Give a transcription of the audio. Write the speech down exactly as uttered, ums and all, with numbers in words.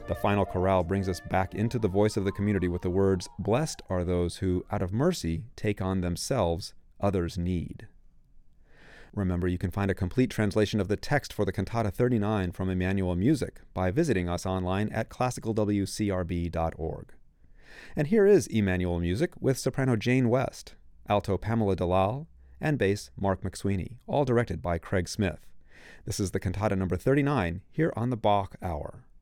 The final chorale brings us back into the voice of the community with the words, "Blessed are those who, out of mercy, take on themselves others' need." Remember, you can find a complete translation of the text for the Cantata thirty-nine from Emmanuel Music by visiting us online at classical w c r b dot org. And here is Emmanuel Music with soprano Jane West, alto Pamela Dalal, and bass Mark McSweeney, all directed by Craig Smith. This is the Cantata number thirty-nine here on the Bach Hour.